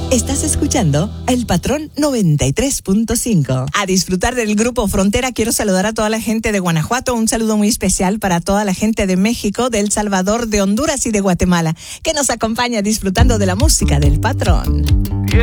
Estás escuchando El Patrón 93.5. A disfrutar del Grupo Frontera. Quiero saludar a toda la gente de Guanajuato. Un saludo muy especial para toda la gente de México, de El Salvador, de Honduras y de Guatemala, que nos acompaña disfrutando de la música del Patrón.